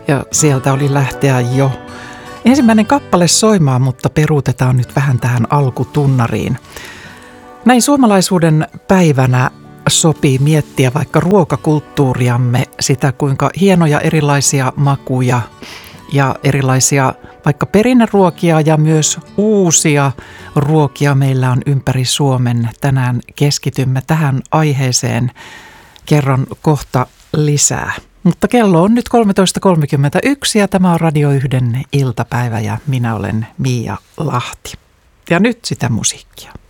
Ja sieltä oli lähteä jo ensimmäinen kappale soimaan, mutta peruutetaan nyt vähän tähän alkutunnariin. Näin suomalaisuuden päivänä sopii miettiä vaikka ruokakulttuuriamme, sitä kuinka hienoja erilaisia makuja ja erilaisia vaikka perinneruokia ja myös uusia ruokia meillä on ympäri Suomen. Tänään keskitymme tähän aiheeseen. Kerron kohta lisää. Mutta kello on nyt 13.31 ja tämä on Radio 1 iltapäivä ja minä olen Miia Lahti. Ja nyt sitä musiikkia.